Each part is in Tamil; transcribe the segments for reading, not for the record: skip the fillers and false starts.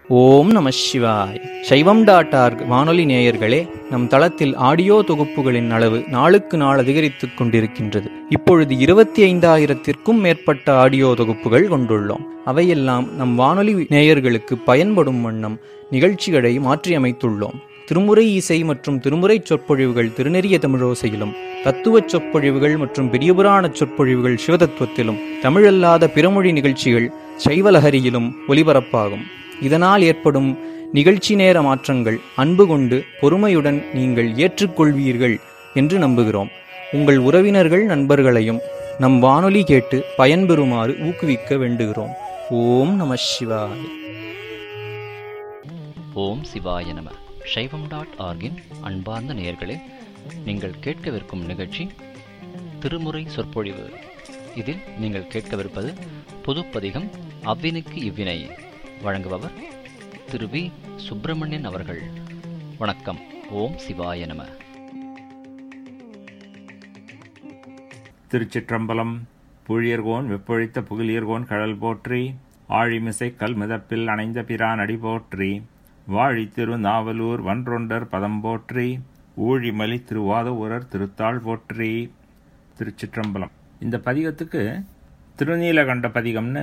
ஓம் நம சிவாய். சைவம்.org வானொலி நேயர்களே, நம் தளத்தில் ஆடியோ தொகுப்புகளின் அளவு நாளுக்கு நாள் அதிகரித்துக் கொண்டிருக்கின்றது. இப்பொழுது 25,000-த்திற்கும் மேற்பட்ட ஆடியோ தொகுப்புகள் கொண்டுள்ளோம். அவையெல்லாம் நம் வானொலி நேயர்களுக்கு பயன்படும் வண்ணம் நிகழ்ச்சிகளை மாற்றியமைத்துள்ளோம். திருமுறை இசை மற்றும் திருமுறை சொற்பொழிவுகள் திருநெறிய தமிழோசையிலும், தத்துவச் சொற்பொழிவுகள் மற்றும் பெரியபுராணச் சொற்பொழிவுகள் சிவதத்துவத்திலும், தமிழல்லாத பிறமொழி நிகழ்ச்சிகள் சைவலஹரியிலும் ஒலிபரப்பாகும். இதனால் ஏற்படும் நிகழ்ச்சி நேர மாற்றங்கள் அன்பு கொண்டு பொறுமையுடன் நீங்கள் ஏற்றுக்கொள்வீர்கள் என்று நம்புகிறோம். உங்கள் உறவினர்கள் நண்பர்களையும் நம் வானொலி கேட்டு பயன்பெறுமாறு ஊக்குவிக்க வேண்டுகிறோம். ஓம் நம சிவாய. ஓம் சிவாய நம. சைவம்.org-இன் அன்பார்ந்த நேயர்களே, நீங்கள் கேட்கவிருக்கும் நிகழ்ச்சி திருமுறை சொற்பொழிவு. இதில் நீங்கள் கேட்கவிருப்பது பொதுப்பதிகம் அவ்வினைக்கு இவ்வினை. வழங்குபவர் திரு வி. சுப்பிரமணியன் அவர்கள். வணக்கம். ஓம் சிவாய நம. திருச்சிற்றம்பலம். புழியர்கோன் வெப்பொழித்த புகழியர்கோன் கடல் போற்றி, ஆழிமிசை கல் மிதப்பில் அணைந்த பிரான் அடி போற்றி, வாழி திரு நாவலூர் வன்றொண்டர் பதம் போற்றி, ஊழிமலி திருவாத ஊரர் திருத்தாள் போற்றி. திருச்சிற்றம்பலம். இந்த பதிகத்துக்கு திருநீலகண்ட பதிகம்னு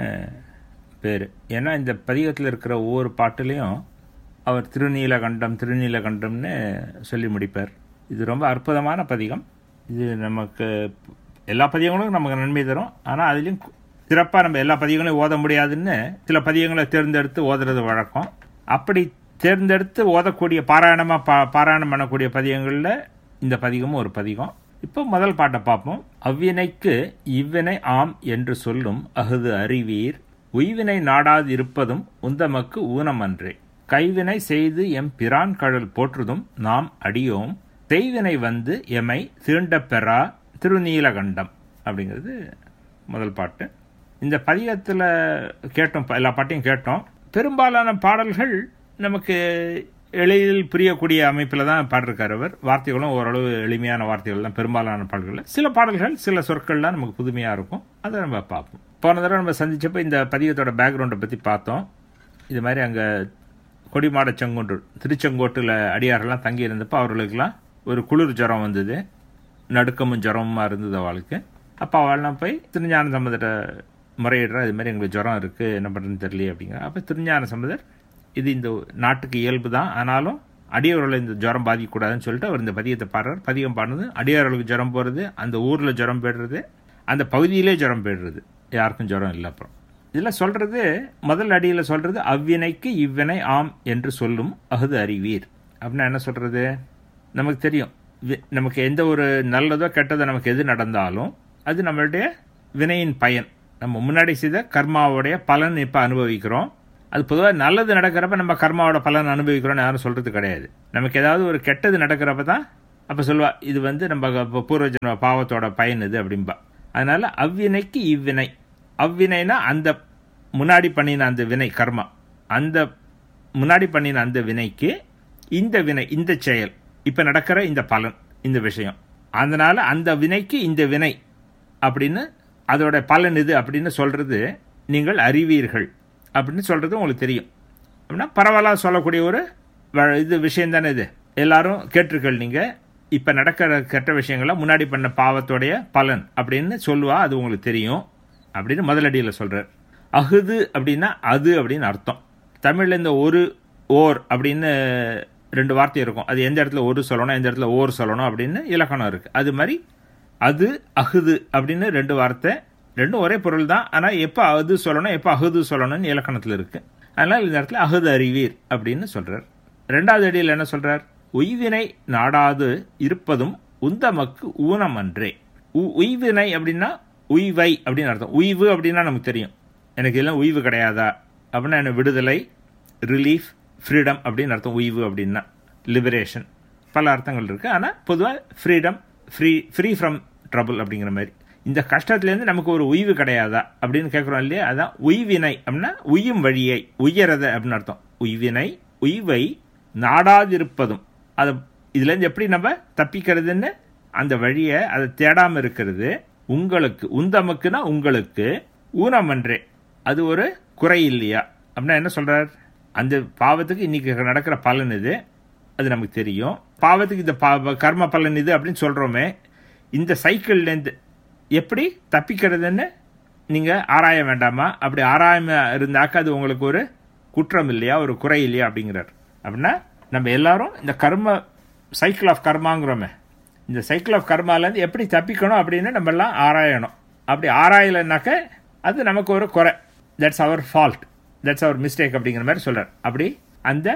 பேர். ஏன்னா இந்த பதிகத்தில் இருக்கிற ஒவ்வொரு பாட்டுலேயும் அவர் திருநீலகண்டம்னு சொல்லி முடிப்பார். இது ரொம்ப அற்புதமான பதிகம். இது நமக்கு எல்லா பதிகங்களும் நமக்கு நன்மை தரும். ஆனால் அதுலேயும் சிறப்பாக நம்ம எல்லா பதிகங்களையும் ஓத முடியாதுன்னு சில பதிகங்களை தேர்ந்தெடுத்து ஓதுறது வழக்கம். அப்படி தேர்ந்தெடுத்து ஓதக்கூடிய பாராயணம் பண்ணக்கூடிய பதிகங்களில் இந்த பதிகமும் ஒரு பதிகம். இப்போ முதல் பாட்டை பார்ப்போம். அவ்வினைக்கு இவ்வினை ஆம் என்று சொல்லும் அஃது அறிவீர், உய்வினை நாடாது இருப்பதும் உந்தமக்கு ஊனமன்றே, கைவினை செய்து எம் பிரான் கழல் போற்றுதும் நாம் அடியோம், செய்வினை வந்து எமை தீண்டப் பெறா திருநீலகண்டம். அப்படிங்கிறது முதல் பாட்டு. இந்த பதிகத்தில் கேட்டோம், எல்லா பாட்டையும் கேட்டோம். பெரும்பாலான பாடல்கள் நமக்கு எளிதில் புரியக்கூடிய அமைப்பில் தான் பாடிருக்கார் அவர். வார்த்தைகளும் ஓரளவு எளிமையான வார்த்தைகள் தான் பெரும்பாலான பாடல்கள். சில பாடல்கள் சில சொற்கள்லாம் நமக்கு புதுமையாக இருக்கும். அதை நம்ம பார்ப்போம். போன தடவை நம்ம சந்திச்சப்போ இந்த பதிகத்தோட பேக்ரவுண்டை பற்றி பார்த்தோம். இது மாதிரி அங்கே கொடிமாட செங்கோட்டு திருச்செங்கோட்டில் அடியாரெல்லாம் தங்கி இருந்தப்போ அவர்களுக்கெல்லாம் ஒரு குளிர் ஜுரம் வந்தது. நடுக்கமும் ஜுரமாக இருந்தது அவளுக்கு. அப்போ அவள்லாம் போய் திருஞான சம்பந்தரை முறையிடுறா, இது மாதிரி எங்களுக்கு ஜுரம் இருக்குது, என்ன பண்ணுறதுன்னு தெரியல அப்படிங்கிற. அப்போ திருஞான சம்பந்தர், இது இந்த நாட்டுக்கு இயல்பு தான், ஆனாலும் அடியவர்களை இந்த ஜுரம் பாதிக்கக்கூடாதுன்னு சொல்லிட்டு அவர் இந்த பதிகத்தை பாடுறார். பதிகம் பாடுறது அடியவர்களுக்கு ஜுரம் போடுறது, அந்த ஊரில் ஜுரம் போய்டுறது, அந்த பகுதியிலே ஜுரம் போய்டுறது, யாருக்கும் ஜுரம் இல்லை. அப்புறம் இதில் சொல்கிறது, முதல் அடியில் சொல்கிறது அவ்வினைக்கு இவ்வினை ஆம் என்று சொல்லும் அஃது அறிவீர். அப்படின்னா என்ன சொல்கிறது? நமக்கு தெரியும், நமக்கு எந்த ஒரு நல்லதோ கெட்டதோ நமக்கு எது நடந்தாலும் அது நம்மளுடைய வினையின் பயன். நம்ம முன்னாடி செய்த கர்மாவுடைய பலன் இப்போ அனுபவிக்கிறோம். அது பொதுவாக நல்லது நடக்கிறப்ப நம்ம கர்மாவோட பலன் அனுபவிக்கிறோன்னு யாரும் சொல்கிறது கிடையாது. நமக்கு ஏதாவது ஒரு கெட்டது நடக்கிறப்ப தான் அப்போ சொல்லுவா, இது வந்து நம்ம பூர்வஜன்ம பாவத்தோட பயன் இது அப்படின்பா. அதனால அவ்வினைக்கு இவ்வினை. அவ்வினைனா அந்த முன்னாடி பண்ணின அந்த வினை கர்மா, அந்த முன்னாடி பண்ணின அந்த வினைக்கு இந்த வினை, இந்த செயல், இப்போ நடக்கிற இந்த பலன், இந்த விஷயம். அதனால அந்த வினைக்கு இந்த வினை அப்படின்னு அதோட பலன் இது அப்படின்னு சொல்றது நீங்கள் அறிவீர்கள் அப்படின்னு சொல்றது உங்களுக்கு தெரியும். அப்படின்னா பரவாயில்ல சொல்லக்கூடிய ஒரு இது விஷயம் தானே இது. எல்லாரும் கேட்டிருக்கள் நீங்கள். இப்போ நடக்கிற கெட்ட விஷயங்கள்லாம் முன்னாடி பண்ண பாவத்தோடைய பலன் அப்படின்னு சொல்லுவா, அது உங்களுக்கு தெரியும் அப்படின்னு முதலடியில் சொல்கிறார். அஹுது அப்படின்னா அது அப்படின்னு அர்த்தம். தமிழில் இந்த ஒரு ஓர் அப்படின்னு ரெண்டு வார்த்தை இருக்கும். அது எந்த இடத்துல ஒரு சொல்லணும், எந்த இடத்துல ஓர் சொல்லணும் அப்படின்னு இலக்கணம் இருக்குது. அது மாதிரி அது அஹுது அப்படின்னு ரெண்டு வார்த்தை, ரெண்டும் ஒரே பொருள் தான். ஆனால் எப்போ அது சொல்லணும் எப்போ அஹுது சொல்லணும்னு இலக்கணத்தில் இருக்குது. அதனால் இந்த இடத்துல அஹுது அறிவீர் அப்படின்னு சொல்கிறார். ரெண்டாவது அடியில் என்ன சொல்கிறார்? உய்வினை நாடாது இருப்பதும் உந்தமக்கு ஊனமன்றே. உய்வினை அப்படின்னா உய்வை அப்படின்னு அர்த்தம். உய்வு அப்படின்னா நமக்கு தெரியும், எனக்கு இதெல்லாம் உய்வு கிடையாதா அப்படின்னா என்ன, விடுதலை, ரிலீஃப், ஃப்ரீடம் அப்படின்னு அர்த்தம். உய்வு அப்படின்னா லிபரேஷன், பல அர்த்தங்கள் இருக்குது. ஆனால் பொதுவாக ஃப்ரீடம், ஃப்ரீ ஃப்ரம் ட்ரபுள் அப்படிங்கிற மாதிரி. இந்த கஷ்டத்துலேருந்து நமக்கு ஒரு உய்வு கிடையாதா அப்படின்னு கேட்குறோம் இல்லையா, அதான் உய்வினை அப்படின்னா உய்யும் வழியை, உய்யறத அப்படின்னு அர்த்தம். உய்வினை, உய்வை நாடாதிருப்பதும், அதை இதுலேருந்து எப்படி நம்ம தப்பிக்கிறதுன்னு அந்த வழியை அதை தேடாமல் இருக்கிறது உங்களுக்கு, உந்தமக்குன்னா உங்களுக்கு, ஊனமன்றே அது ஒரு குறை இல்லையா அப்படின்னா என்ன சொல்கிறார்? அந்த பாவத்துக்கு இன்னைக்கு நடக்கிற பலன் இது, அது நமக்கு தெரியும். பாவத்துக்கு இந்த கர்ம பலன் இது அப்படின்னு சொல்கிறோமே, இந்த சைக்கிள்லேருந்து எப்படி தப்பிக்கிறதுன்னு நீங்கள் ஆராய வேண்டாமா? அப்படி ஆராயாம இருந்தாக்க அது உங்களுக்கு ஒரு குற்றம் இல்லையா, ஒரு குறை இல்லையா அப்படிங்கிறார். அப்படின்னா நம்ம எல்லாரும் இந்த சைக்கிள் ஆஃப் கர்மாங்கிறோமே, இந்த சைக்கிள் ஆஃப் கர்மாலேருந்து எப்படி தப்பிக்கணும் அப்படின்னு நம்ம எல்லாம் ஆராயணும். அப்படி ஆராயலைன்னாக்க அது நமக்கு ஒரு குறை. That's our fault, that's our mistake அப்படிங்கிற மாதிரி சொல்கிறார். அப்படி அந்த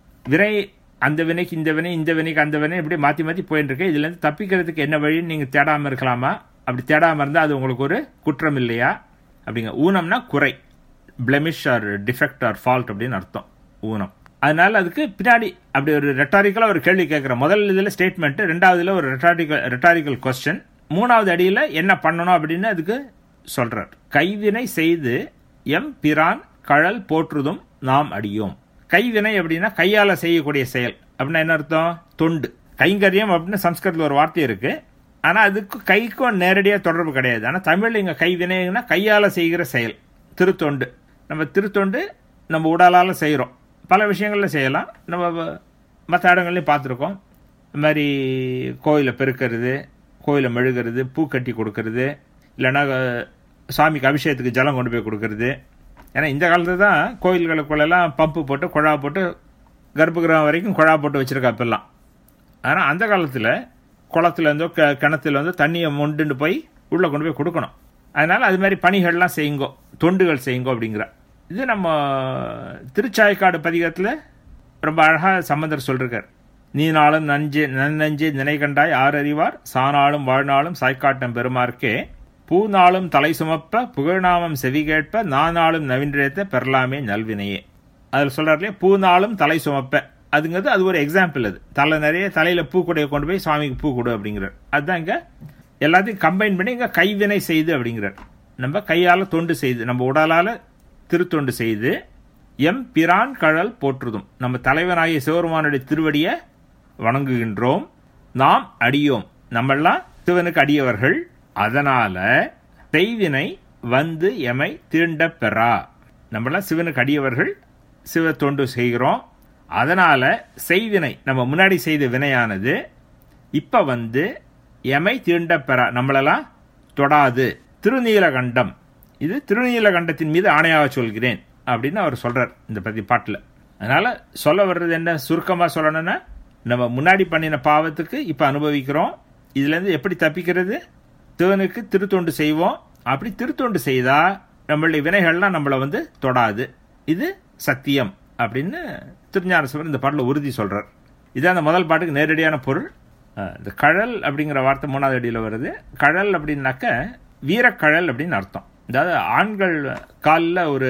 அந்த வினைக்கு இந்த வினை, இந்த வினைக்கு அந்த வினை, இப்படி மாற்றி மாற்றி போயிட்டு இருக்கு. இதுலேருந்து தப்பிக்கிறதுக்கு என்ன வழின்னு நீங்கள் தேடாமல் இருக்கலாமா? அப்படி தேடாமல் இருந்தால் அது உங்களுக்கு ஒரு குற்றம் இல்லையா அப்படிங்க. ஊனம்னா குறை, blemish R defect R fault அப்படின்னு அர்த்தம் ஊனம். அதனால அதுக்கு பின்னாடி அப்படி ஒரு ரெட்டாரிக்கலாக ஒரு கேள்வி கேட்குற. முதல் இதில் ஸ்டேட்மெண்ட்டு, ரெண்டாவதுல ஒரு ரெட்டாரிக்கல் கொஸ்டின், மூணாவது அடியில் என்ன பண்ணணும் அப்படின்னு அதுக்கு சொல்கிறார். கைவினை செய்து எம் பிரான் கழல் போற்றுதும் நாம் அடியோம். கைவினை அப்படின்னா கையால் செய்யக்கூடிய செயல் அப்படின்னா என்ன அர்த்தம்? தொண்டு, கைங்கரியம் அப்படின்னு சம்ஸ்கிருதத்தில் ஒரு வார்த்தை இருக்குது. ஆனால் அதுக்கு கைக்கும் நேரடியாக தொடர்பு கிடையாது. ஆனால் தமிழில் இங்கே கைவினைன்னா கையால் செய்கிற செயல், திருத்தொண்டு. நம்ம திருத்தொண்டு நம்ம உடலால் செய்கிறோம், பல விஷயங்களில் செய்யலாம். நம்ம மற்ற இடங்கள்லையும் பார்த்துருக்கோம். இது மாதிரி கோயிலை பெருக்கிறது, கோயிலை மெழுகிறது, பூ கட்டி கொடுக்கறது, இல்லைன்னா சாமிக்கு அபிஷேகத்துக்கு ஜலம் கொண்டு போய் கொடுக்கறது. ஏன்னா இந்த காலத்தில் தான் கோயில்களுக்குள்ளெல்லாம் பம்பு போட்டு குழா போட்டு கர்ப்பகிரகம் வரைக்கும் குழா போட்டு வச்சுருக்கா இப்பெல்லாம். ஆனால் அந்த காலத்தில் குளத்துலேருந்தோ கிணத்துலேருந்தோ தண்ணியை மொண்டுண்டு போய் உள்ளே கொண்டு போய் கொடுக்கணும். அதனால் அது மாதிரி பணிகள்லாம் செய்யுங்கோ, தொண்டுகள் செய்யுங்கோ அப்படிங்கிற. இது நம்ம திருச்சாயக்காடு பதிகத்தில் ரொம்ப அழகாக சம்பந்தர் சொல்லிருக்கார். நீ நாளும் நன்னஞ்சே நினை கண்டாய் ஆறறிவார், சானாலும் வாழ்நாளும் சாய்க்காட்டம் பெருமார்க்கே, பூநாளும் தலை சுமப்ப புகழ்நாமம் செவி கேட்ப, நானாலும் நவீன்றேத்த பெறலாமே நல்வினையே. அதில் சொல்கிறார் இல்லையா, பூநாளும் தலை சுமப்ப, அதுங்கிறது அது ஒரு எக்ஸாம்பிள். அது தலை நிறைய தலையில் பூக்குடையை கொண்டு போய் சுவாமிக்கு பூ கொடு அப்படிங்கிறார். அதுதான் இங்கே எல்லாத்தையும் கம்பைன் பண்ணி இங்கே கைவினை செய்து அப்படிங்கிறார். நம்ம கையால் தொண்டு செய்து, நம்ம உடலால் திருத்தொண்டு செய்து, எம் பிரான் கழல் போற்றுதும், நம்ம தலைவனாகிய சிவபெருமானுடைய திருவடியை வணங்குகின்றோம். நாம் அடியோம், நம்மெல்லாம் சிவனுக்கு அடியவர்கள். அதனால செய்வினை வந்து எமை தீண்ட பெறா, நம்மளாம் சிவனுக்கு அடியவர்கள், சிவ தொண்டு செய்கிறோம். அதனால செய்வினை, நம்ம முன்னாடி செய்த வினையானது இப்ப வந்து எமை தீண்ட பெறா, நம்மளெல்லாம் தொடாது. திருநீலகண்டம், இது திருநீலகண்டத்தின் மீது ஆணையாக சொல்கிறேன் அப்படின்னு அவர் சொல்றார் இந்த பத்தி பாட்டில். அதனால சொல்ல வர்றது என்ன, சுருக்கமா சொல்லணும்னா, நம்ம முன்னாடி பண்ணின பாவத்துக்கு இப்ப அனுபவிக்கிறோம். இதுல இருந்து எப்படி தப்பிக்கிறது? சிவனுக்கு திருத்தொண்டு செய்வோம். அப்படி திருத்தொண்டு செய்தா நம்மளுடைய வினைகள்லாம் நம்மளை வந்து தொடாது. இது சத்தியம் அப்படின்னு திருஞான சம்பந்தர் இந்த பாட்டில் உறுதி சொல்றார். இதான் அந்த முதல் பாட்டுக்கு நேரடியான பொருள். இந்த கழல் அப்படிங்கிற வார்த்தை மூணாவது அடியில் வருது. கழல் அப்படின்னாக்க வீரக்கழல் அப்படின்னு அர்த்தம். அதாவது ஆண்கள் காலில் ஒரு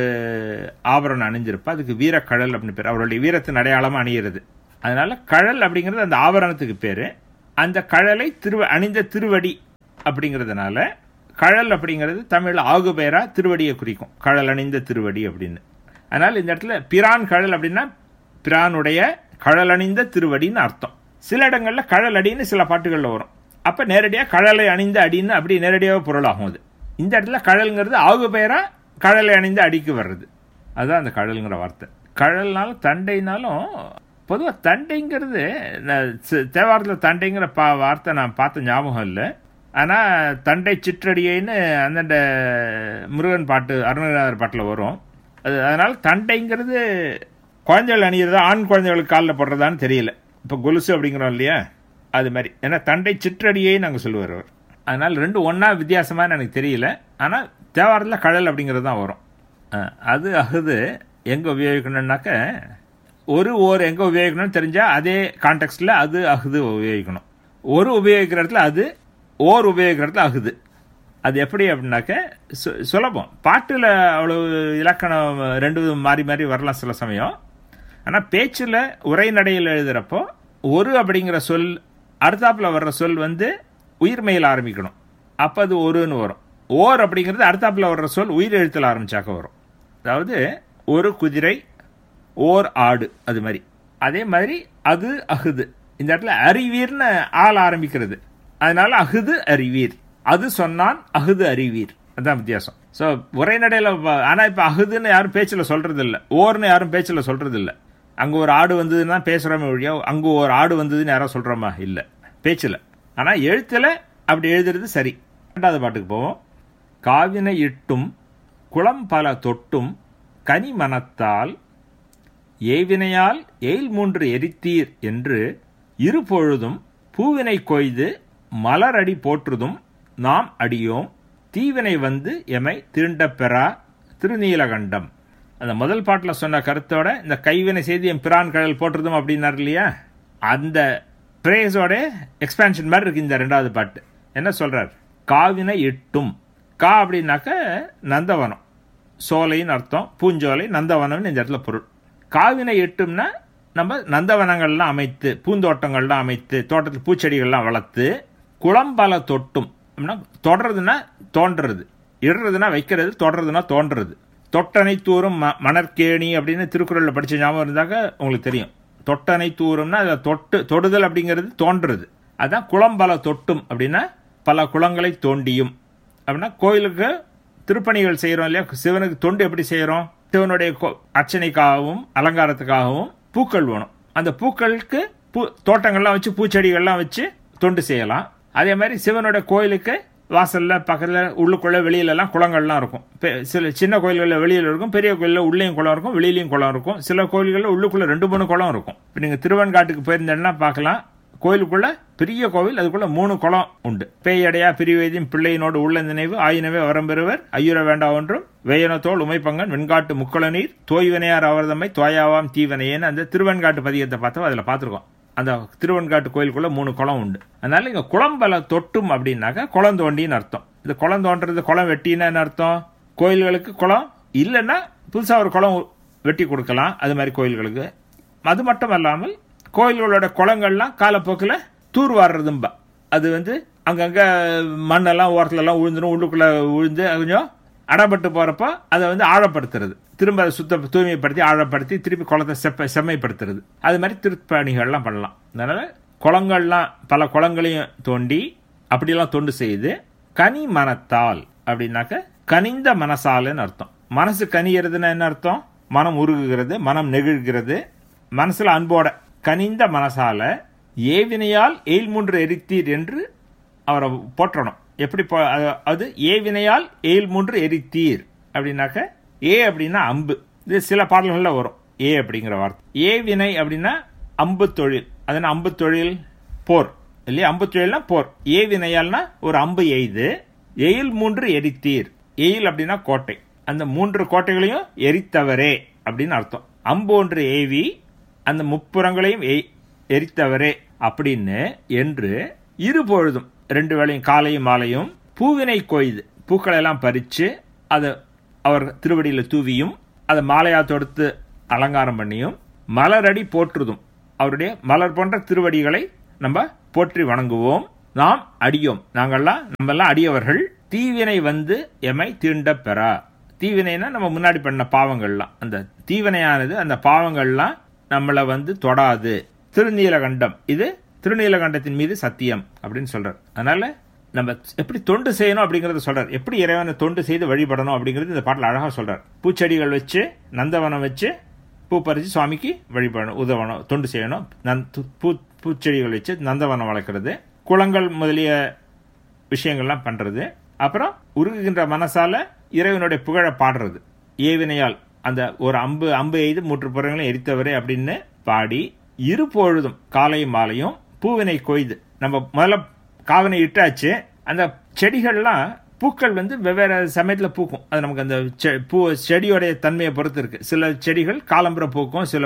ஆபரணம் அணிஞ்சிருப்பா, அதுக்கு வீரக்கழல் அப்படின்னு பேர். அவருடைய வீரத்தின் அடையாளமாக அணியிறது. அதனால கழல் அப்படிங்கிறது அந்த ஆபரணத்துக்கு பேரு. அந்த கழலை அணிந்த திருவடி அப்படிங்கிறதுனால கழல் அப்படிங்கிறது தமிழில் ஆகு பெயரா திருவடியை குறிக்கும், கழல் அணிந்த திருவடி அப்படின்னு. அதனால இந்த இடத்துல பிரான் கழல் அப்படின்னா பிரானுடைய கழல் அணிந்த திருவடின்னு அர்த்தம். சில இடங்கள்ல கழல் அடின்னு சில பாட்டுகளில் வரும். அப்ப நேரடியாக கழலை அணிந்த அடின்னு அப்படி நேரடியாக பொருளாகும். அது இந்த இடத்துல கழல்ங்கிறது ஆகு பெயரா கழலை அணிந்த அடிக்கு வர்றது. அதுதான் அந்த கழல்ங்கிற வார்த்தை. கழல்னாலும் தண்டைனாலும் பொதுவாக தண்டைங்கிறது தேவாரத்தில் தண்டைங்கிற வார்த்தை நான் பார்த்த ஞாபகம் இல்லை. ஆனால் தண்டை சிற்றடியைன்னு அந்தண்ட முருகன் பாட்டு அருணகிரிநாதர் பாட்டில் வரும். அதனால தண்டைங்கிறது குழந்தைகள் அணிகிறதா, ஆண் குழந்தைகளுக்கு காலில் போடுறதான்னு தெரியல. இப்போ கொலுசு அப்படிங்கிறோம் இல்லையா, அது மாதிரி. ஏன்னா தண்டை சிற்றடியை நாங்கள் சொல்லுவார் அவர். அதனால் ரெண்டு ஒன்றா வித்தியாசமாக எனக்கு தெரியல. ஆனால் தேவாரத்தில் கழல் அப்படிங்கிறது தான் வரும். அது அகுது எங்கே உபயோகிக்கணும்னாக்க ஓர் எங்கே உபயோகிக்கணும்னு தெரிஞ்சால் அதே கான்டெக்ஸ்டில் அது அகுது உபயோகிக்கணும். ஒரு உபயோகிக்கிற இடத்துல அது, ஓர் உபயோகிக்கிற இடத்துல அகுது. அது எப்படி அப்படின்னாக்க சுலபம். பாட்டில் அவ்வளோ இலக்கணம் ரெண்டு மாறி மாறி வரலாம் சில சமயம். ஆனால் பேச்சில் உரைநடையில் எழுதுகிறப்போ ஒரு அப்படிங்கிற சொல் அடுத்தாப்பில் வர்ற சொல் வந்து உயிர்மையில் ஆரம்பிக்கணும். அப்போ அது ஒருன்னு வரும். ஓர் அப்படிங்கிறது அடுத்தாப்பில் வர்ற சொல் உயிர் எழுத்தில் ஆரம்பிச்சாக்க வரும். அதாவது ஒரு குதிரை, ஓர் ஆடு, அது மாதிரி. அதே மாதிரி அது அகுது. இந்த இடத்துல அறிவீர்னு ஆள் ஆரம்பிக்கிறது. அதனால அகுது அறிவீர், அது சொன்னான் அகுது அறிவீர் அதுதான் வித்தியாசம். ஸோ உரைநடையில் ஆனால் இப்போ அகுதுன்னு யாரும் பேச்சில் சொல்றது இல்லை, ஓர்னு யாரும் பேச்சில் சொல்றது இல்லை. அங்கே ஒரு ஆடு வந்ததுன்னா பேசுகிறோமே ஒழியா அங்கே ஒரு ஆடு வந்ததுன்னு யாரும் சொல்கிறோமா இல்லை பேச்சில். ஆனால் எழுத்தில் அப்படி எழுதுறது சரி. 2வது பாட்டுக்கு போவோம். காவினை இட்டும் குளம் பல தொட்டும் கனி மனத்தால் ஏவினையால் எயில் 3 எரித்தீர் என்று இருபொழுதும் பூவினை கொய்து மலரடி போற்றுதும் நாம் அடியோம் தீவினை வந்து எமை தீண்ட பெறா திருநீலகண்டம். அந்த முதல் பாட்டில் சொன்ன கருத்தோட இந்த கைவினை செய்து என் பிரான் கடல் போற்றுதும் அப்படின்னாரு இல்லையா, அந்த பிரேஸோட எக்ஸ்பான்ஷன் மாதிரி இருக்கு இந்த 2வது பாட்டு. என்ன சொல்றார்? காவினை இட்டும். கா அப்படின்னாக்க நந்தவனம், சோலைன்னு அர்த்தம், பூஞ்சோலை, நந்தவனம்னு இந்த இடத்துல பொருள். காவினை இட்டும்னா நம்ம நந்தவனங்கள்லாம் அமைத்து, பூந்தோட்டங்கள்லாம் அமைத்து, தோட்டத்தில் பூச்செடிகள்லாம் வளர்த்து, குளம் பல தொட்டும் அப்படின்னா தொடர்றதுன்னா தோன்றது, இடுறதுன்னா வைக்கிறது, தொடர்றதுன்னா தோன்றது. தொட்டனை தூரும் மணற்கேணி அப்படின்னு திருக்குறளில் படிச்ச ஞாபகம் இருந்தாக்க உங்களுக்கு தெரியும். தொட்டனை தூரும்னா அதில் தொடுதல் அப்படிங்கிறது தோன்றது. அதான் குளம் பல தொட்டும் அப்படின்னா பல குளங்களை தோண்டியும் அப்படின்னா கோயிலுக்கு திருப்பணிகள் செய்கிறோம் இல்லையா, சிவனுக்கு தொண்டு எப்படி செய்கிறோம்? சிவனுடைய அர்ச்சனைக்காகவும் அலங்காரத்துக்காகவும் பூக்கள் வேணும். அந்த பூக்களுக்கு தோட்டங்கள்லாம் வச்சு பூச்செடிகள்லாம் வச்சு தொண்டு செய்யலாம். அதே மாதிரி சிவனுடைய கோயிலுக்கு வாசல்ல பக்கத்தில் உள்ளுக்குள்ள வெளியிலலாம் குளங்கள்லாம் இருக்கும். சில சின்ன கோயில்களில் வெளியில் இருக்கும், பெரிய கோயிலில் உள்ளேயும் குளம் இருக்கும், வெளியிலையும் குளம் இருக்கும். சில கோயில்களில் உள்ளுக்குள்ள 2-3 குளம் இருக்கும். இப்போ நீங்கள் திருவெண்காட்டுக்கு போயிருந்தேன்னா பார்க்கலாம், கோயிலுக்குள்ள பெரிய கோவில், அதுக்குள்ள 3 குளம் உண்டு. பேயடையா பிரிவேதியும் பிள்ளையினோடு உள்ள நினைவு ஆயினவே வரம்பெறுவர் ஐயுற வேண்டா ஒன்றும் வேயனத்தோள் உமைப்பங்கன் வெண்காட்டு முக்குள நீர் தோய்வினையார் அவர்தம்மை தோயாவாம் தீவனையேன்னு அந்த திருவெண்காட்டு பதிகத்தை பார்த்தோம், அதில் பார்த்துருக்கோம். அந்த திருவெண்காட்டு கோயிலுக்குள்ள 3 குளம் உண்டு. அதனால இங்க குளம் பல தொட்டும் அப்படின்னாக்க குளம் தோண்டின்னு அர்த்தம். இந்த குளம் தோன்றது, குளம் வெட்டின்னு அர்த்தம். கோயில்களுக்கு குளம் இல்லைன்னா புதுசா ஒரு குளம் வெட்டி கொடுக்கலாம், அது மாதிரி கோயில்களுக்கு. அது மட்டும் அல்லாமல் கோயில்களோட குளங்கள்லாம் காலப்போக்கில் தூர்வாடுறதும்பா. அது அங்கங்க மண்ணெல்லாம் ஓரத்துலலாம் விழுந்துடும், உள்ளுக்குள்ள விழுந்து கொஞ்சம் அடப்பட்டு போறப்ப அதை ஆழப்படுத்துறது, திரும்ப அதை தூய்மைப்படுத்தி ஆழப்படுத்தி திருப்பி குளத்தை செம்மைப்படுத்துறது. அது மாதிரி திருப்பணிகள்லாம் பண்ணலாம். அதனால குளங்கள்லாம் பல குளங்களையும் தோண்டி அப்படியெல்லாம் தொண்டு செய்து கனி மனத்தால் அப்படின்னாக்க கனிந்த மனசாலன்னு அர்த்தம். மனசு கனிகிறதுன்னா என்ன அர்த்தம்? மனம் உருகுகிறது, மனம் நெகிழ்கிறது, மனசுல அன்போட கனிந்த மனசால ஏவினையால் எயில் 3 எரித்தீர் என்று அவரை போற்றணும். எப்படி அது ஏவினையால் எயில் 3 எரித்தீர் அப்படின்னாக்க, ஏ அப்படின்னா அம்பு. இது சில பாடல்கள்ல வரும் ஏ அப்படிங்கிற வார்த்தை. ஏ வினை அப்படின்னா அம்பு தொழில், அதனால அம்பு தொழில் போர் இல்லையா, அம்பு தொழில்னா போர். ஏ வினையால்னா ஒரு அம்பு எய்து எயில் 3 எரித்தீர். எயில் அப்படின்னா கோட்டை, அந்த 3 கோட்டைகளையும் எரித்தவரே அப்படின்னு அர்த்தம். அம்பு ஒன்று ஏவி அந்த முப்புறங்களையும் எரித்தவரே அப்படின்னு என்று இருபொழுதும் 2 வேளையும் காலையும் மாலையும் பூவினை கொய்து பூக்களை எல்லாம் பறிச்சு அதை அவர் திருவடியில் தூவியும் அதை மாலையா தொடுத்து அலங்காரம் பண்ணியும் மலரடி போற்றுதும் அவருடைய மலர் போன்ற திருவடிகளை நம்ம போற்றி வணங்குவோம். நாம் அடியோம், நம்மெல்லாம் அடியவர்கள். தீவினை வந்து எமை தீண்ட பெறா. தீவினைனா நம்ம முன்னாடி பண்ண பாவங்கள்லாம், அந்த தீவினையானது அந்த பாவங்கள்லாம் நம்மளை தொடாது. திருநீலகண்டம், இது திருநீலகண்டத்தின் மீது சத்தியம் அப்படின்னு சொல்றார். அதனால நம்ம எப்படி தொண்டு செய்யணும் அப்படிங்கறத சொல்றார். எப்படி இறைவனை தொண்டு செய்து வழிபடணும் அப்படிங்கிறது இந்த பாட்டில் அழகா சொல்றார். பூச்செடிகள் வச்சு நந்தவனம் வச்சு பூ பறிச்சு சுவாமிக்கு வழிபடணும், உதவணும், தொண்டு செய்யணும். பூச்செடிகள் வச்சு நந்தவனம் வளர்க்கறது, குளங்கள் முதலிய விஷயங்கள்லாம் பண்றது. அப்புறம் உருகுகின்ற மனசால இறைவனுடைய புகழ பாடுறது. ஏவினையால் அந்த ஒரு அம்பு எய்து 3 புறங்களையும் எரித்தவரே அப்படின்னு பாடி இருபொழுதும் காலையும் மாலையும் பூவினை கொய்து. நம்ம முதல்ல காவினை இட்டாச்சு, அந்த செடிகள்லாம் பூக்கள் வெவ்வேறு சமயத்துல பூக்கும். அது நமக்கு அந்த செடியோடைய தன்மையை பொறுத்து இருக்கு. சில செடிகள் காலம்புற பூக்கும், சில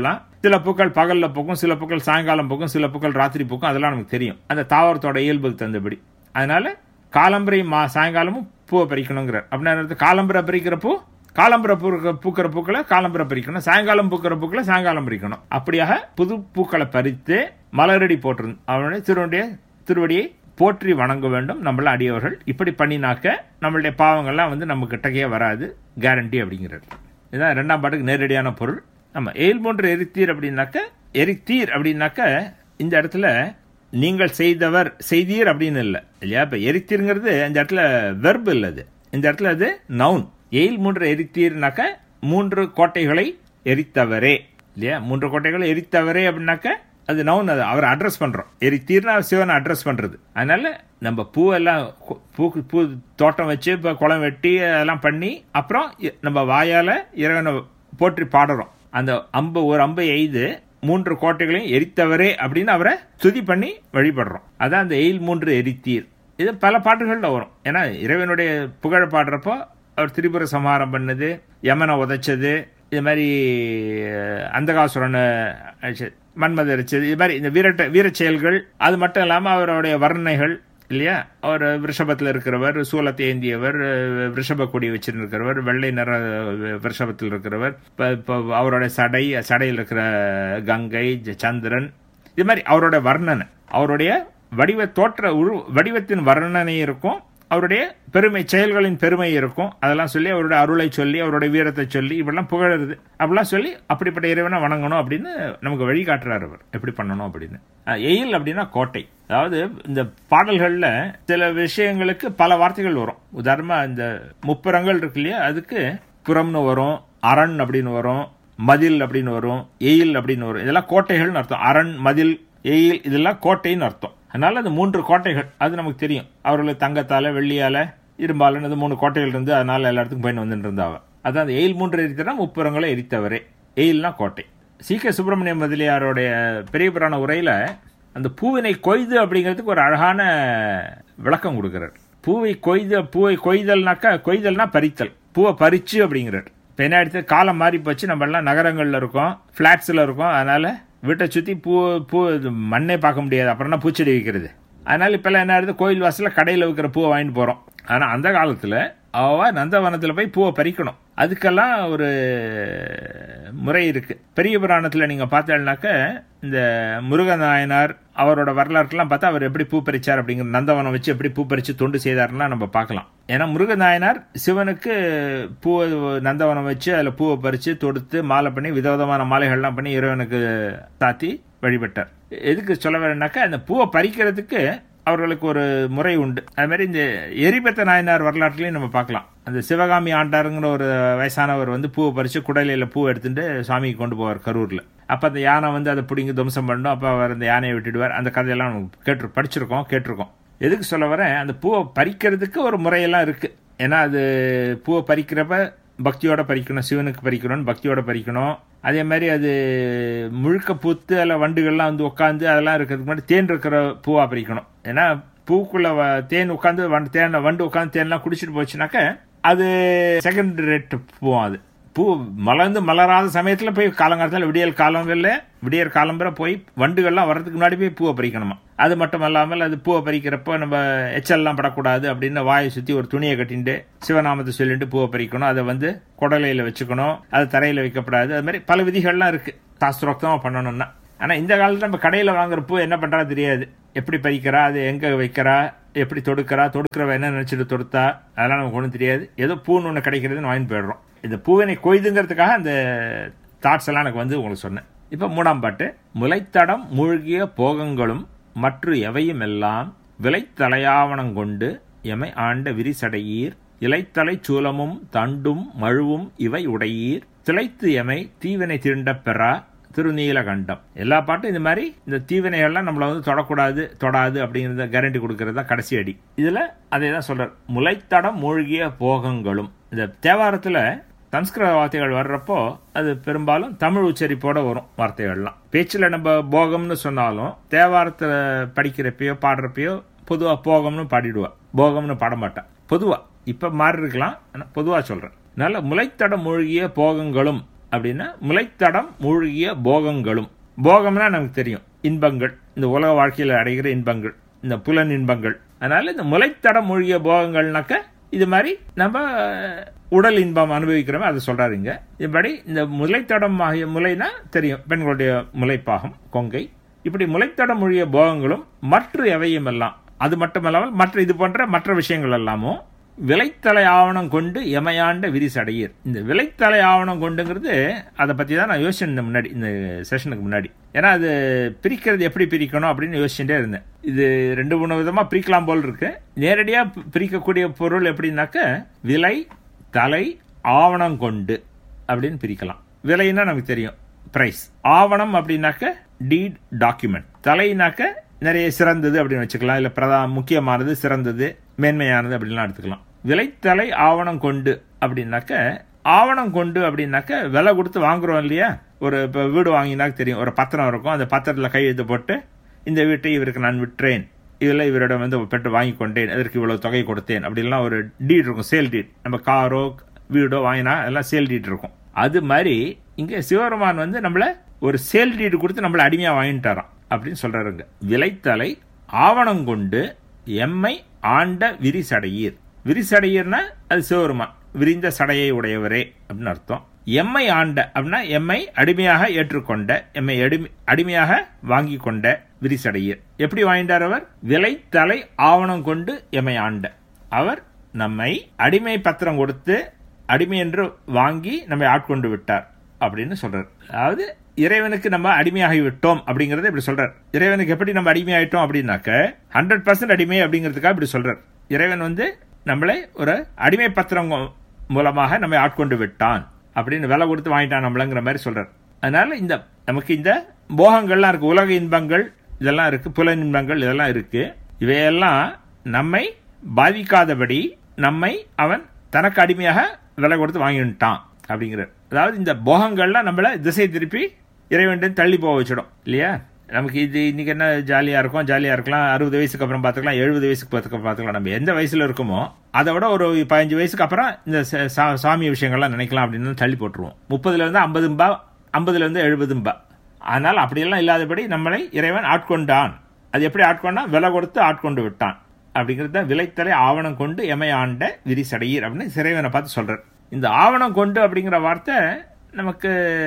பூக்கள் பகல்ல பூக்கும், சில பூக்கள் சாயங்காலம் பூக்கும், சில பூக்கள் ராத்திரி பூக்கும். அதெல்லாம் நமக்கு தெரியும், அந்த தாவரத்தோட இயல்புக்கு தந்தபடி. அதனால காலம்பரையும் சாயங்காலமும் பூவை பறிக்கணுங்கிறார். அப்படின்னா காலம்பரை பறிக்கிற பூ காலம்பரை பூக்கிற பூக்களை காலம்பரை பறிக்கணும், சாயங்காலம் பூக்கிற பூக்களை சாயங்காலம் பறிக்கணும். அப்படியாக புது பூக்களை பறித்து மலரடி போட்டு அவனுடைய திருவடியை போற்றி வணங்க வேண்டும் நம்மள அடியவர்கள். இப்படி பண்ணினாக்க நம்மளுடைய பாவங்கள்லாம் நம்ம கிட்டக்கையே வராது, கேரண்டி அப்படிங்கிறது. இதுதான் 2ஆம் பாட்டுக்கு நேரடியான பொருள். நம்ம எயில் 3 எரித்தீர் அப்படின்னாக்க இந்த இடத்துல நீங்கள் செய்தீர் அப்படின்னு இல்லை இல்லையா. இப்ப எரித்தீர்ங்கிறது இந்த இடத்துல வெர்பு இல்லை, அது இந்த இடத்துல அது நவுன். எயில் 3 எரித்தீர்னாக்க 3 கோட்டைகளை எரித்தவரே இல்லையா, 3 கோட்டைகளை எரித்தவரே அப்படின்னாக்க அது நவுன். அது அவரை அட்ரஸ் பண்றோம். எரித்தீர்னா சிவனை அட்ரஸ் பண்றது. அதனால நம்ம பூவெல்லாம் பூ தோட்டம் வச்சு இப்போ குளம் வெட்டி அதெல்லாம் பண்ணி அப்புறம் நம்ம வாயால இறைவனை போற்றி பாடுறோம். அந்த ஒரு அம்பை எய்து 3 கோட்டைகளையும் எரித்தவரே அப்படின்னு அவரை துதி பண்ணி வழிபடுறோம். அதான் அந்த எயில் 3 எரித்தீர். இது பல பாட்டுகள்ல வரும். ஏன்னா இறைவனுடைய புகழ பாடுறப்போ அவர் திரிபுர சம்ஹாரம் பண்ணது, யமனை உதைச்சது, இது மாதிரி அந்தகாசுரனை மன்மத அரிச்சது, இது மாதிரி இந்த வீர செயல்கள். அது மட்டும் இல்லாமல் அவருடைய வர்ணனைகள் இல்லையா, அவர் ரிஷபத்தில் இருக்கிறவர், சூலத்தை ஏந்தியவர், ரிஷப கொடி வச்சிருக்கிறவர், வெள்ளை நிற ரிஷபத்தில் இருக்கிறவர், இப்போ அவருடைய சடையில் இருக்கிற கங்கை, சந்திரன், இது மாதிரி அவருடைய வர்ணனை, அவருடைய வடிவத்தின் வர்ணனை இருக்கும், அவருடைய பெருமை செயல்களின் பெருமை இருக்கும். அதெல்லாம் சொல்லி அவருடைய அருளை சொல்லி அவருடைய வீரத்தை சொல்லி இப்படிலாம் புகழறது. அப்படிலாம் சொல்லி அப்படிப்பட்ட இறைவனை வணங்கணும் அப்படின்னு நமக்கு வழிகாட்டுறாரு அவர் எப்படி பண்ணணும் அப்படின்னு. எயில் அப்படின்னா கோட்டை. அதாவது இந்த பாடல்கள்ல சில விஷயங்களுக்கு பல வார்த்தைகள் வரும். உதாரணமா இந்த முப்புறங்கள் இருக்கு இல்லையா, அதுக்கு புறம்னு வரும், அரண் அப்படின்னு வரும், மதில் அப்படின்னு வரும், எயில் அப்படின்னு வரும். இதெல்லாம் கோட்டைகள்னு அர்த்தம். அரண், மதில், எயில் இதெல்லாம் கோட்டைன்னு அர்த்தம். அதனால அந்த 3 கோட்டைகள் அது நமக்கு தெரியும். அவர்களுக்கு தங்கத்தால, வெள்ளியால, இரும்பாலன்னு அது 3 கோட்டைகள் இருந்து அதனால எல்லா இடத்துக்கும் போயிட்டு வந்துட்டு இருந்தாவ. அதான் அந்த எயில் 3 எரித்தனா முப்புறங்களை எரித்தவரே. எயில்னா கோட்டை. சி.கே. சுப்பிரமணிய முதலியாருடைய பெரிய புராண உரையில அந்த பூவினை கொய்து அப்படிங்கிறதுக்கு ஒரு அழகான விளக்கம் கொடுக்கிறார். பூவை கொய்தல்னாக்கா பறித்தல், பூவை பறிச்சு அப்படிங்கிறார். இப்போ என்ன எடுத்து காலம் மாறி போச்சு, நம்ம எல்லாம் நகரங்கள்ல இருக்கோம், பிளாட்ஸ்ல இருக்கோம். அதனால வீட்டை சுற்றி பூ மண்ணே பார்க்க முடியாது, அப்புறம் தான் பூச்செடி வைக்கிறது. அதனால இப்பெல்லாம் என்ன ஆகுது, கோயில் வாசல கடையில் வைக்கிற பூவை வாங்கிட்டு போறோம். ஆனா அந்த காலத்துல அவ நந்தவனத்துல போய் பூவை பறிக்கணும். அதுக்கெல்லாம் ஒரு முறை இருக்கு. பெரிய புராணத்துல நீங்க பார்த்தீங்கன்னாக்க இந்த முருகநாயனார் அவரோட வரலாறுலாம் பார்த்தா அவர் எப்படி பூ பறிச்சார் அப்படிங்கிற, நந்தவனம் வச்சு எப்படி பூ பறிச்சு தொண்டு செய்தார்னா நம்ம பார்க்கலாம். ஏன்னா முருகநாயனார் சிவனுக்கு பூ நந்தவனம் வச்சு அதுல பூவை பறிச்சு தொடுத்து மாலை பண்ணி விதவிதமான மாலைகள்லாம் பண்ணி இறைவனுக்கு சாத்தி வழிபட்டார். எதுக்கு சொல்ல வரேன்னாக்கா அந்த பூவை பறிக்கிறதுக்கு அவர்களுக்கு ஒரு முறை உண்டு. அது மாதிரி இந்த எரிபத்த நாயனார் வரலாற்றுலையும் நம்ம பார்க்கலாம். அந்த சிவகாமி ஆண்டாருங்கிற ஒரு வயசானவர் பூவை பறிச்சு குடலையில பூவை எடுத்துட்டு சாமிக்கு கொண்டு போவார் கரூர்ல. அப்ப அந்த யானை அதை பிடிங்கி துவம்சம் பண்ணணும். அப்ப அவர் அந்த யானையை விட்டுடுவார். அந்த கதையெல்லாம் கேட்டிருக்கோம். எதுக்கு சொல்ல வரேன், அந்த பூவை பறிக்கிறதுக்கு ஒரு முறையெல்லாம் இருக்கு. ஏன்னா அது பூவை பறிக்கிறப்ப பக்தியோட பறிக்கணும், சிவனுக்கு பறிக்கணும்னு பக்தியோட பரிக்கணும். அதே மாதிரி அது முழுக்க பூத்து அதில் வண்டுகள்லாம் உட்காந்து அதெல்லாம் இருக்கிறதுக்கு முன்னாடி தேன் இருக்கிற பூவா பறிக்கணும். ஏன்னா பூக்குள்ள தேன் உட்காந்து வண்டு உட்காந்து தேன்லாம் குடிச்சிட்டு போச்சுனாக்க அது செகண்ட் ரேட் பூவும். அது பூ மலராத சமயத்துல போய் காலங்காலத்தில் விடியற் காலம்பரை போய் வண்டுகள்லாம் வர்றதுக்கு முன்னாடி போய் பூவை பறிக்கணுமா. அது மட்டும் இல்லாமல் அது பூவை பறிக்கிறப்ப நம்ம எச்சல்லாம் படக்கூடாது அப்படின்னு வாயை சுத்தி ஒரு துணியை கட்டிட்டு சிவநாமத்தை சொல்லிட்டு பூவை பறிக்கணும். அதை குடலையில வச்சுக்கணும், அது தரையில வைக்கப்படாது. அது மாதிரி பல விதிகள்லாம் இருக்கு சாஸ்திரோக்தமா பண்ணணும்னா. ஆனா இந்த காலத்துல நம்ம கடையில வாங்குற பூ என்ன பண்றா தெரியாது, எப்படி பறிக்கிறா, அது எங்க வைக்கிறா, எப்படி தொடுக்கிறவ என்ன நினைச்சிட்டு தொடுத்தா, அதெல்லாம் நமக்கு ஒன்றும் தெரியாது. ஏதோ பூன்னு ஒன்று கிடைக்கிறதுன்னு வாங்கிட்டு போயிடுறோம். இந்த பூவினை கொய்துங்கிறதுக்காக அந்த தாட்ஸ் எல்லாம் எனக்கு உங்களுக்கு சொன்னேன். இப்ப 3ஆம் பாட்டு. முளைத்தடம் மூழ்கிய போகங்களும் மற்ற எவையும் எல்லாம் விளைத்தலையாவணம் கொண்டு எமை ஆண்ட விரிசடையீர் இலைத்தலை சூலமும் தண்டும் மழுவும் இவை உடையீர் திளைத்து எமை தீவினை திருண்ட பெறா திருநீலகண்டம். எல்லா பாட்டும் இந்த மாதிரி இந்த தீவினைகள்லாம் நம்மள தொடாது அப்படிங்கறத கேரண்டி கொடுக்கறது தான் கடைசி அடி. இதுல அதே தான் சொல்றார். முளைத்தடம் மூழ்கிய போகங்களும். இந்த தேவாரத்துல சம்ஸ்கிருத வார்த்தைகள் வர்றப்போ அது பெரும்பாலும் தமிழ் உச்சரிப்போட வரும் வார்த்தைகள்லாம். பேச்சுல நம்ம போகம்னு சொன்னாலும் தேவாரத்துல படிக்கிறப்பயோ பாடுறப்பயோ பொதுவா போகம்னு பாடிடுவா, போகம்னு பாட மாட்டா. பொதுவா இப்ப மாறி இருக்கலாம், ஆனா பொதுவா சொல்றேன். அதனால முளைத்தடம் மூழ்கிய போகங்களும் அப்படின்னா முளைத்தடம் மூழ்கிய போகங்களும். போகம்னா நமக்கு தெரியும் இன்பங்கள், இந்த உலக வாழ்க்கையில அடைகிற இன்பங்கள், இந்த புலன் இன்பங்கள். அதனால இந்த முளைத்தடம் மூழ்கிய போகங்கள்னாக்க இது மாதிரி நம்ம உடல் இன்பம் அனுபவிக்கிறோமே அதை சொல்றாருங்க. இப்படி இந்த முளைத்தடம் ஆகிய முளைனா தெரியும், பெண்களுடைய முளைப்பாகம் கொங்கை. இப்படி முளைத்தடம் மூழ்கிய போகங்களும் மற்ற எவையும் எல்லாம், அது மட்டுமல்லாமல் மற்ற இது போன்ற மற்ற விஷயங்கள் எல்லாமும் விலைத்தலை ஆவணம் கொண்டு எமையாண்ட விரிசடையீர். இந்த விலைத்தலை ஆவணம் கொண்டுங்கிறது அதை பற்றி தான் நான் யோசிச்சேன் முன்னாடி, இந்த செஷனுக்கு முன்னாடி. ஏன்னா அது பிரிக்கிறது எப்படி பிரிக்கணும் அப்படின்னு யோசிச்சுட்டே இருந்தேன். இது 2-3 விதமாக பிரிக்கலாம் போல் இருக்கு. நேரடியாக பிரிக்கக்கூடிய பொருள் எப்படின்னாக்க விலை தலை ஆவணம் கொண்டு அப்படின்னு பிரிக்கலாம். விலைன்னா நமக்கு தெரியும், பிரைஸ். ஆவணம் அப்படின்னாக்க டீட், டாக்குமெண்ட். தலைனாக்க நிறைய சிறந்தது அப்படின்னு வச்சுக்கலாம், இல்லை முக்கியமானது, சிறந்தது, மேன்மையானது அப்படின்லாம் எடுத்துக்கலாம். விலைத்தலை ஆவணம் கொண்டு அப்படின்னாக்க, ஆவணம் கொண்டு அப்படின்னாக்க விலை கொடுத்து வாங்குறோம் இல்லையா. ஒரு இப்போ வீடு வாங்கினாக்க தெரியும், ஒரு பத்திரம் இருக்கும், அந்த பத்திரத்தில் கையெழுத்து போட்டு இந்த வீட்டை இவருக்கு நான் விற்றேன், இதில் இவரிடம் வந்து பெற்று வாங்கி கொண்டேன், அதற்கு இவ்வளவு தொகை கொடுத்தேன் அப்படின்லாம் ஒரு டீட் இருக்கும், சேல் டீட். நம்ம காரோ வீடோ வாங்கினா அதெல்லாம் சேல் டீட் இருக்கும். அது மாதிரி இங்கே சிவபெருமான் வந்து நம்மள ஒரு சேல் டீட் கொடுத்து நம்மளை அடிமையாக வாங்கிட்டாராம் அப்படின்னு சொல்றாருங்க. விலைத்தலை ஆவணம் கொண்டு எம்மை ஆண்ட விரிசடையீர். விரிசடையீர்னா அது சிவபெருமான், விரிந்த சடையை உடையவரே அப்படின்னு அர்த்தம். எம்மை ஆண்ட அப்படின்னா எம்மை அடிமையாக ஏற்றுக்கொண்ட, எம்மை அடிமையாக வாங்கி கொண்ட விரிசடையீர். எப்படி வாங்கிட்டார் அவர்? விலைத்தலை ஆவணம் கொண்டு எம்மை ஆண்ட. அவர் நம்மை அடிமை பத்திரம் கொடுத்து அடிமை என்று வாங்கி நம்மை ஆட்கொண்டு விட்டார் அப்படின்னு சொல்றார். அதாவது இறைவனுக்கு நம்ம அடிமையாகி விட்டோம் அப்படிங்கறத இப்படி சொல்றார். இறைவனுக்கு எப்படி நம்ம அடிமையாயிட்டோம் அப்படின்னாக்க 100% அடிமை அப்படிங்கிறதுக்காக இப்படி சொல்றார். இறைவன் வந்து நம்மளை ஒரு அடிமை பத்திரம் மூலமாக நம்மை ஆட்கொண்டு விட்டான் அப்படின்னு விலை கொடுத்து வாங்கிட்டான் நம்மளங்கிற மாதிரி சொல்றார். அதனால இந்த நமக்கு இந்த போகங்கள்லாம் இருக்கு, உலக இன்பங்கள் இதெல்லாம் இருக்கு, புல இன்பங்கள் இதெல்லாம் இருக்கு. இவையெல்லாம் நம்மை பாதிக்காதபடி நம்மை அவன் தனக்கு அடிமையாக விலை கொடுத்து வாங்கிட்டான் அப்படிங்கிறார். அதாவது இந்த போகங்கள்லாம் நம்மள திசை திருப்பி இறைவன் தள்ளி போக வச்சிடும் இல்லையா. நமக்கு இது இன்னைக்கு என்ன ஜாலியா இருக்கும், ஜாலியா இருக்கலாம், 60 வயசுக்கு அப்புறம் பார்த்துக்கலாம், 70 வயசுக்கு பார்த்துக்கலாம். நம்ம எந்த வயசுல இருக்கோமோ அதை விட ஒரு 15 வயசுக்கு அப்புறம் இந்த சாமி விஷயங்கள்லாம் நினைக்கலாம் அப்படின்னு தள்ளி போட்டுருவோம். 30ல இருந்து 50 50ல இருந்து 70. அதனால அப்படியெல்லாம் இல்லாதபடி நம்மளை இறைவன் ஆட்கொண்டான். அது எப்படி ஆட்கொண்டா? விலை கொடுத்து ஆட்கொண்டு விட்டான் அப்படிங்கிறது தான் விலைத்தலை ஆவணம் கொண்டு எமை ஆண்ட விரிசடையீர் அப்படின்னு இறைவனை பார்த்து சொல்றார். இந்த ஆவணம் கொண்டு அப்படிங்கிற வார்த்தை நமக்கு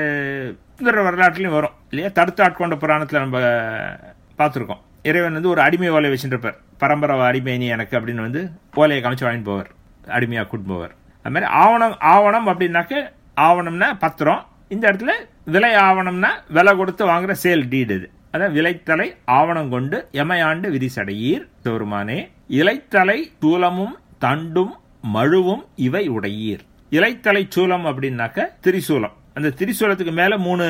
வரலாற்றுலையும் வரும் இல்லையா. தடுத்து ஆட்கொண்ட புராணத்தில் நம்ம பார்த்துருக்கோம். இறைவன் வந்து ஒரு அடிமை ஓலையை வச்சுட்டு இருப்பார். பரம்பரை அடிமை நீ எனக்கு அப்படின்னு வந்து ஓலையை காமிச்சு வாங்கிட்டு போவார், அடிமையாக கூட்டு போவார். அது மாதிரி ஆவணம் அப்படின்னாக்க, ஆவணம்னா பத்திரம். இந்த இடத்துல விலை ஆவணம்னா விலை கொடுத்து வாங்குற சேல் டீடு. இது அதான் விலைத்தலை ஆவணம் கொண்டு எமையாண்டு விரிசடையீர் சிவருமானே. இலைத்தலை சூலமும் தண்டும் மழுவும் இவை உடையீர். இலைத்தலை சூலம் அப்படின்னாக்க திரிசூலம். அந்த திரிசூலத்துக்கு மேல 3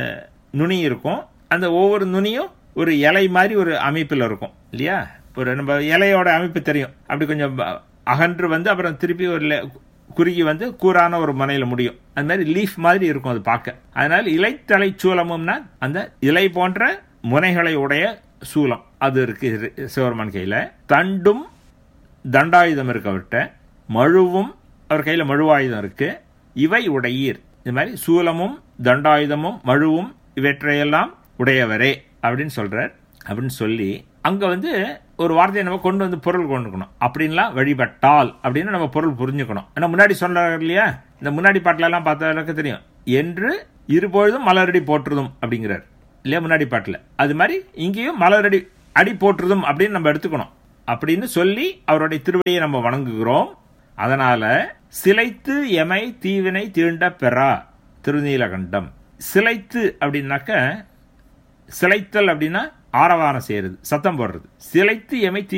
நுனி இருக்கும். அந்த ஒவ்வொரு நுனியும் ஒரு இலை மாதிரி ஒரு அமைப்பில் இருக்கும் இல்லையா. ஒரு நம்ம இலையோட அமைப்பு தெரியும், அப்படி கொஞ்சம் அகன்று வந்து அப்புறம் திருப்பி ஒரு குறுகி வந்து கூரான ஒரு முனையில முடியும். அது மாதிரி லீஃப் மாதிரி இருக்கும் அது பார்க்க. அதனால இலைத்தலை சூலமும்னா அந்த இலை போன்ற முனைகளை உடைய சூலம் அது இருக்கு சிவபெருமான் கையில. தண்டும் தண்டாயுதம் இருக்கு அவர்கிட்ட, மழுவும் அவர் கையில மழுவாயுதம் இருக்கு. இவை உடையீர். இது மாதிரி சூலமும் தண்டாயுதமும் மழுவும் இவற்றையெல்லாம் உடையவரே அப்படின்னு சொல்றார். அப்படின்னு சொல்லி அங்க வந்து ஒரு வார்த்தையை நம்ம கொண்டு வந்து பொருள் கொண்டுக்கணும். அப்படின்லாம் வழிபட்டால் அப்படின்னு நம்ம பொருள் புரிஞ்சுக்கணும். ஏன்னா முன்னாடி சொல்றாரு இல்லையா, இந்த முன்னாடி பாட்டில எல்லாம் பார்த்தவர்களுக்கு தெரியும், என்று இருபொழுதும் மலரடி போற்றுதும் அப்படிங்கிறார் இல்லையா முன்னாடி பாட்டில். அது மாதிரி இங்கேயும் மலரடி அடி போற்றுதும் அப்படின்னு நம்ம எடுத்துக்கணும். அப்படின்னு சொல்லி அவருடைய திருவடியை நம்ம வணங்குகிறோம். அதனால சிலைத்து எமை தீவினை தீண்ட பெறா திருநீலகண்டம். சிலைத்து அப்படின்னாக்க, சிலைத்தல் அப்படின்னா ஆரவாரம் செய்யறது, சத்தம் போடுறது. சிலைத்து எமை